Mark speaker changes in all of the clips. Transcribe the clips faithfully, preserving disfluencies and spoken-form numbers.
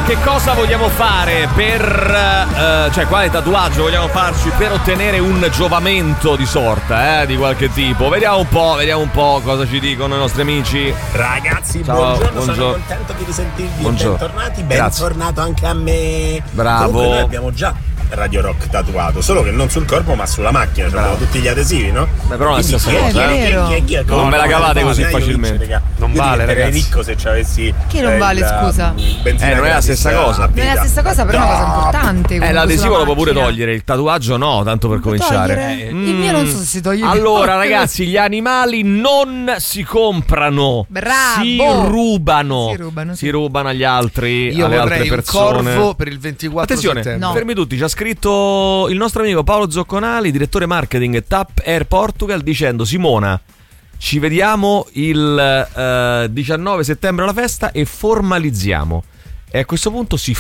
Speaker 1: che cosa vogliamo fare per uh, cioè quale tatuaggio vogliamo farci per ottenere un giovamento di sorta, eh, di qualche tipo? Vediamo un po', vediamo un po' cosa ci dicono i nostri amici.
Speaker 2: Ragazzi,
Speaker 1: ciao,
Speaker 2: buongiorno,
Speaker 1: buongiorno,
Speaker 2: sono contento di risentirvi.
Speaker 1: Buongiorno.
Speaker 2: Bentornati, bentornato anche a me.
Speaker 1: Bravo.
Speaker 2: Comunque noi abbiamo già Radio Rock tatuato, solo che non sul corpo ma sulla macchina, cioè abbiamo tutti gli adesivi, no?
Speaker 1: Beh, però è la stessa
Speaker 2: chi è,
Speaker 1: cosa,
Speaker 2: chi è,
Speaker 1: eh.
Speaker 2: chi è, chi è, chi è,
Speaker 1: Non me la cavate
Speaker 2: no,
Speaker 1: così
Speaker 2: no,
Speaker 1: facilmente.
Speaker 2: Vince,
Speaker 1: non
Speaker 2: io
Speaker 1: vale, ragazzi.
Speaker 2: ricco se ci avessi
Speaker 3: che non
Speaker 2: eh,
Speaker 3: vale,
Speaker 2: il,
Speaker 3: scusa.
Speaker 1: Eh, non è la stessa cosa.
Speaker 3: Non è la stessa cosa, però è una cosa importante.
Speaker 1: Eh, l'adesivo lo può pure
Speaker 3: macchina.
Speaker 1: togliere, il tatuaggio no, tanto per cominciare.
Speaker 3: Togliere?
Speaker 1: Mm.
Speaker 3: Il mio non so se si toglie.
Speaker 1: Allora, ragazzi, gli animali non si comprano.
Speaker 3: Bravo.
Speaker 1: Si rubano.
Speaker 3: Si rubano,
Speaker 1: Si rubano agli altri,
Speaker 4: Io
Speaker 1: alle altre
Speaker 4: vorrei un
Speaker 1: persone.
Speaker 4: corvo per il ventiquattro
Speaker 1: Attenzione,
Speaker 4: settembre.
Speaker 3: No.
Speaker 1: fermi tutti, ci ha scritto il nostro amico Paolo Zocconali, direttore marketing TAP Air Portugal, dicendo: Simona, ci vediamo il eh, diciannove settembre alla festa e formalizziamo. E a questo punto si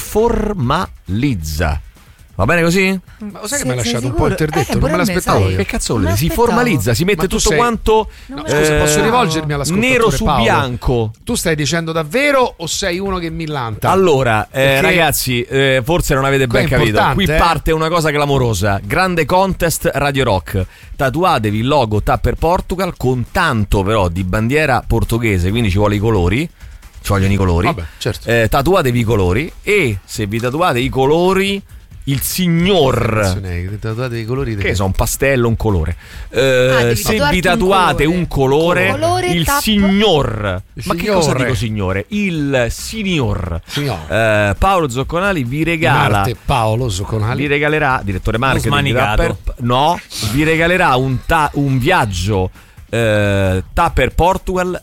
Speaker 1: formalizza. Va bene così?
Speaker 4: Ma lo sai che
Speaker 3: Sei-
Speaker 4: mi hai lasciato
Speaker 3: sei
Speaker 4: un po'
Speaker 3: sicuro?
Speaker 4: interdetto,
Speaker 3: Eh,
Speaker 4: non
Speaker 3: pure
Speaker 4: me
Speaker 3: a me,
Speaker 4: l'aspettavo
Speaker 3: sai.
Speaker 4: io.
Speaker 1: Che cazzo vuol
Speaker 3: Non
Speaker 1: dire? Si
Speaker 3: l'aspettavo.
Speaker 1: formalizza, si mette
Speaker 4: Ma tu
Speaker 1: tutto
Speaker 4: sei-
Speaker 1: quanto.
Speaker 4: No,
Speaker 3: Non
Speaker 4: scusa,
Speaker 1: eh,
Speaker 4: posso rivolgermi all'ascoltatore
Speaker 1: nero su
Speaker 4: Paolo?
Speaker 1: bianco.
Speaker 4: Tu stai dicendo davvero o sei uno che millanta?
Speaker 1: Allora, eh,
Speaker 4: Perché-
Speaker 1: ragazzi, eh, forse non avete
Speaker 4: Qua
Speaker 1: ben
Speaker 4: è
Speaker 1: capito.
Speaker 4: importante,
Speaker 1: Qui
Speaker 4: eh.
Speaker 1: parte una cosa clamorosa. Grande contest Radio Rock. Tatuatevi il logo Tapper Portugal con tanto però di bandiera portoghese, quindi ci vuole i colori. Ci vogliono i colori.
Speaker 4: Vabbè, certo.
Speaker 1: Eh, tatuatevi i colori e se vi tatuate i colori, il signor,
Speaker 4: Tatuate i colori
Speaker 1: che so, un pastello, un colore. Eh,
Speaker 3: Ah, devi
Speaker 1: se
Speaker 3: tatuarti
Speaker 1: vi tatuate
Speaker 3: un
Speaker 1: un colore,
Speaker 3: colore,
Speaker 1: il
Speaker 3: tap-
Speaker 1: signor.
Speaker 4: Il
Speaker 1: Ma che
Speaker 4: signore.
Speaker 1: cosa dico signore? Il signor.
Speaker 4: Signor.
Speaker 1: Eh, Paolo Zocconali vi regala.
Speaker 4: Marte Paolo Zocconali.
Speaker 1: Vi regalerà, direttore marketing,
Speaker 5: smanicato.
Speaker 1: Tapper- no, vi regalerà un, ta- un viaggio eh, Tapper Portugal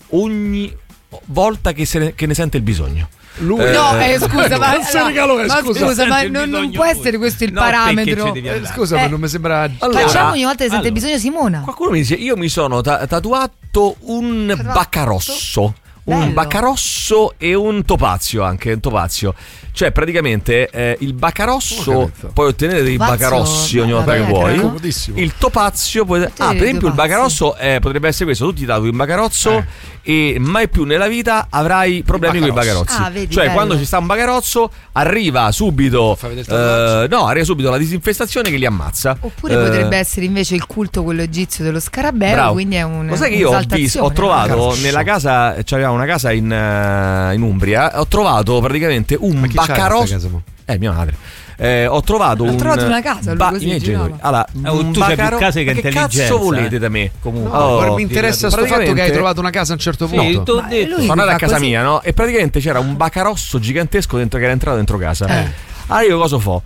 Speaker 1: ogni volta che, se ne, che ne sente il bisogno.
Speaker 4: Lui
Speaker 3: No, eh, scusa, ma,
Speaker 4: non se regalo, eh,
Speaker 3: ma
Speaker 4: scusa.
Speaker 3: scusa, ma
Speaker 5: Sente il
Speaker 3: non, non
Speaker 5: bisogno
Speaker 3: può
Speaker 5: pure.
Speaker 3: essere questo il
Speaker 5: No, perché
Speaker 3: parametro.
Speaker 5: ci devi
Speaker 4: Eh,
Speaker 5: andare?
Speaker 4: scusa,
Speaker 3: Eh.
Speaker 4: ma non mi sembra.
Speaker 1: Allora,
Speaker 3: Facciamo ogni volta che sente
Speaker 5: allora.
Speaker 3: bisogno Simona.
Speaker 1: Qualcuno mi dice: io mi sono ta- tatuato un
Speaker 3: Tatuato?
Speaker 1: baccarosso. Un
Speaker 3: Bello.
Speaker 1: baccarosso e un topazio anche, un topazio. Cioè praticamente eh, il baccarosso
Speaker 4: Oh, che bello.
Speaker 1: puoi ottenere dei
Speaker 3: Topazio,
Speaker 1: baccarossi ogni volta
Speaker 3: bella
Speaker 1: che vuoi.
Speaker 3: lettera, no?
Speaker 4: Comodissimo.
Speaker 1: Il topazio puoi...
Speaker 3: Tutti
Speaker 1: Ah,
Speaker 3: dei
Speaker 1: per esempio il
Speaker 3: topazzi.
Speaker 1: baccarosso eh, potrebbe essere questo: tu ti tatui un baccarozzo e mai più nella vita avrai problemi con i
Speaker 4: baccarozzi.
Speaker 1: baccarozzi.
Speaker 3: Ah, vedi,
Speaker 1: cioè
Speaker 3: bello.
Speaker 1: quando ci sta un baccarozzo arriva subito
Speaker 4: Fa vedere il tatuaggio.
Speaker 1: eh, no, arriva subito la disinfestazione che li ammazza.
Speaker 3: Oppure
Speaker 1: Eh,
Speaker 3: potrebbe essere invece il culto quello egizio dello scarabeo,
Speaker 1: bravo.
Speaker 3: quindi è un
Speaker 1: Lo sai che io ho, visto, ho trovato
Speaker 4: Baccarosso.
Speaker 1: nella casa, c'aveva una casa in, eh, in Umbria, ho trovato praticamente un
Speaker 4: Ma chi c'ha
Speaker 1: baccarosso.
Speaker 4: questa casa, mo?
Speaker 1: Eh, mia madre. Eh, ho trovato
Speaker 3: Ha
Speaker 1: un
Speaker 3: trovato una casa, lui
Speaker 1: ba-
Speaker 3: così
Speaker 1: i miei
Speaker 3: girava.
Speaker 1: genitori. Allora,
Speaker 5: Oh,
Speaker 1: un
Speaker 5: tu c'hai più
Speaker 1: baccaro-
Speaker 5: case che
Speaker 1: ma che
Speaker 5: intelligenza,
Speaker 1: cazzo volete
Speaker 5: eh.
Speaker 1: da me?
Speaker 4: Comunque,
Speaker 1: Oh,
Speaker 4: guarda, mi interessa sto fatto che hai
Speaker 1: praticamente-
Speaker 4: trovato una casa a un certo
Speaker 5: Sì,
Speaker 4: punto.
Speaker 5: tu ho
Speaker 3: Ma
Speaker 5: detto.
Speaker 3: lui-
Speaker 1: sono andato a
Speaker 3: fa
Speaker 1: casa
Speaker 3: così.
Speaker 1: mia, no? E praticamente c'era un baccarosso gigantesco dentro che era entrato dentro casa.
Speaker 3: Eh.
Speaker 1: Allora io cosa fo?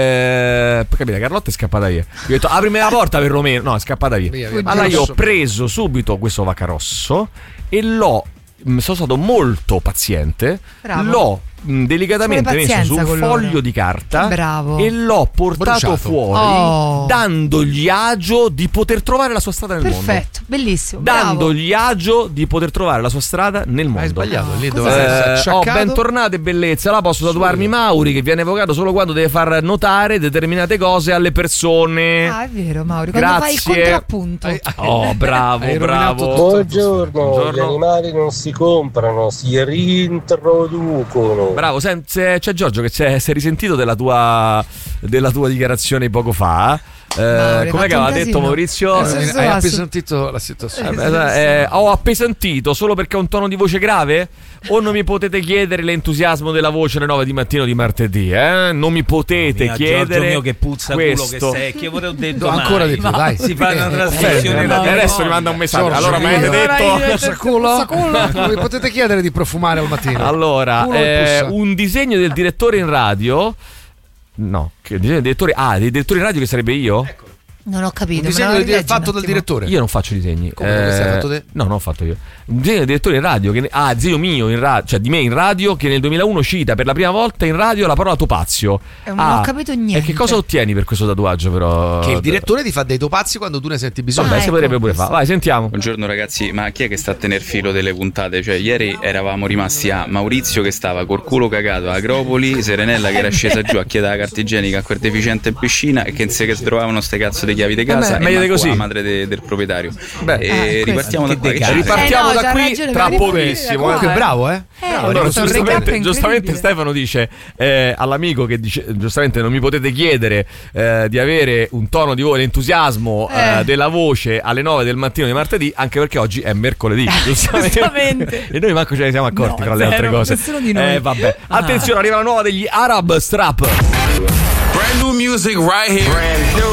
Speaker 1: Eh, capite, Carlotta è scappata via. Io ho detto aprimi la porta perlomeno. No, è scappata via.
Speaker 4: Via, via.
Speaker 1: Allora io ho
Speaker 4: Baccarosso.
Speaker 1: preso subito questo baccarosso e l'ho mh, sono stato molto paziente.
Speaker 3: Bravo.
Speaker 1: L'ho mh, delicatamente
Speaker 3: Ci vuole
Speaker 1: messo su
Speaker 3: pazienza
Speaker 1: un
Speaker 3: con loro.
Speaker 1: foglio di carta.
Speaker 3: Che bravo.
Speaker 1: E l'ho portato
Speaker 4: Bruciato.
Speaker 1: fuori,
Speaker 3: Oh.
Speaker 1: dandogli agio di poter trovare la sua strada nel mondo.
Speaker 3: Perfetto, bellissimo. bravo.
Speaker 1: Dandogli agio di poter trovare la sua strada nel mondo.
Speaker 4: Hai sbagliato, lì
Speaker 3: Cosa
Speaker 4: dove
Speaker 3: sei?
Speaker 4: essere
Speaker 1: Eh, oh,
Speaker 4: acciaccato.
Speaker 1: bentornate bellezza. La posso tatuarmi
Speaker 4: Subito.
Speaker 1: Mauri, che viene evocato solo quando deve far notare determinate cose alle persone.
Speaker 3: Ah, è vero, Mauri. Quando fai il
Speaker 1: Grazie.
Speaker 3: contrappunto.
Speaker 4: Hai-
Speaker 1: Oh, bravo,
Speaker 4: Hai rovinato
Speaker 1: bravo.
Speaker 4: tutto.
Speaker 6: Buongiorno,
Speaker 1: Buongiorno.
Speaker 6: gli animali non si comprano, si rintroducono.
Speaker 1: Bravo, sen- se- c'è Giorgio che si è, si è risentito della tua, della tua dichiarazione poco fa. Eh,
Speaker 3: Mauri,
Speaker 1: com'è
Speaker 3: hai
Speaker 1: che
Speaker 3: fatto
Speaker 1: aveva
Speaker 3: un
Speaker 1: detto
Speaker 3: casino.
Speaker 1: Maurizio?
Speaker 3: Eh, sì,
Speaker 4: Hai
Speaker 3: sì,
Speaker 4: hai
Speaker 3: sì.
Speaker 4: appesantito la situazione.
Speaker 1: Eh, beh, eh, ho appesantito solo perché ho un tono di voce grave? O non mi potete chiedere l'entusiasmo della voce alle nove di mattino di martedì? Eh? Non mi potete
Speaker 5: Mia,
Speaker 1: chiedere
Speaker 5: Giorgio mio che puzza
Speaker 1: questo.
Speaker 5: culo che sei, che vorrei ho detto
Speaker 4: No, ancora
Speaker 5: mai.
Speaker 4: di più, dai.
Speaker 5: Si fa una
Speaker 4: Eh,
Speaker 5: trasmissione
Speaker 1: Eh,
Speaker 5: da
Speaker 1: adesso mi manda un messaggio.
Speaker 4: Giorgio,
Speaker 1: allora, mi avete
Speaker 3: allora
Speaker 1: detto.
Speaker 3: io-
Speaker 4: Puzza culo? Non mi potete chiedere di profumare al mattino.
Speaker 1: Allora,
Speaker 4: Culo e
Speaker 1: eh,
Speaker 4: puzza.
Speaker 1: un disegno del direttore in radio. No, che disegno del direttore. Ah, del direttore in radio che sarebbe io?
Speaker 3: Non ho capito.
Speaker 4: Un
Speaker 3: me
Speaker 4: disegno
Speaker 3: lo
Speaker 4: del-
Speaker 3: rileggi un
Speaker 4: fatto dal
Speaker 3: attimo?
Speaker 4: direttore.
Speaker 1: Io non faccio disegni.
Speaker 4: Come non l'hai fatto te?
Speaker 1: No, non ho fatto io. Un disegno del direttore in radio. Che ne- ah, disegno mio in radio, cioè di me in radio, che nel duemilauno cita per la prima volta in radio la parola topazio.
Speaker 3: Eh, non
Speaker 1: Ah,
Speaker 3: ho capito niente.
Speaker 1: E che cosa ottieni per questo tatuaggio, però?
Speaker 4: Che il direttore ti fa dei topazzi quando tu ne senti bisogno.
Speaker 1: Vabbè,
Speaker 3: Ah,
Speaker 1: si
Speaker 3: ecco,
Speaker 1: potrebbe pure
Speaker 3: questo.
Speaker 1: fare. Vai, sentiamo.
Speaker 7: Buongiorno ragazzi, ma chi è che sta a tener filo delle puntate? Cioè ieri eravamo rimasti a Maurizio che stava col culo cagato a Agropoli, Serenella che era scesa giù a chiedere la carta igienica a quel deficiente in piscina e che se che trovavano ste cazzo di le chiavi di casa
Speaker 1: Eh beh,
Speaker 7: e
Speaker 1: meglio di
Speaker 7: manco
Speaker 1: così.
Speaker 7: la madre de- del proprietario.
Speaker 1: Beh,
Speaker 7: e
Speaker 3: ah,
Speaker 7: ripartiamo da
Speaker 5: Che
Speaker 7: qua. che
Speaker 5: decade.
Speaker 7: c'è?
Speaker 1: ripartiamo
Speaker 3: Eh no,
Speaker 1: da
Speaker 3: c'ha
Speaker 1: qui
Speaker 3: ragione,
Speaker 1: tra
Speaker 3: per
Speaker 1: pochissimo.
Speaker 3: ripartire.
Speaker 4: Comunque
Speaker 3: Eh.
Speaker 4: bravo, eh?
Speaker 3: Eh,
Speaker 4: Bravo,
Speaker 1: Allora,
Speaker 3: ho fatto un recap
Speaker 1: giustamente,
Speaker 3: incredibile.
Speaker 1: giustamente Stefano dice eh, all'amico che dice giustamente non mi potete chiedere eh, di avere un tono di voce, l'entusiasmo eh,
Speaker 3: Eh.
Speaker 1: della voce alle nove del mattino di martedì, anche perché oggi è mercoledì, giustamente.
Speaker 3: Giustamente.
Speaker 1: E noi manco ce ne siamo accorti,
Speaker 3: No,
Speaker 1: tra le altre
Speaker 3: zero,
Speaker 1: cose.
Speaker 3: nessuno di noi.
Speaker 1: Eh, vabbè.
Speaker 3: Ah.
Speaker 1: Attenzione, arriva la nuova degli Arab Strap.
Speaker 8: Brand new music right here. Brand new.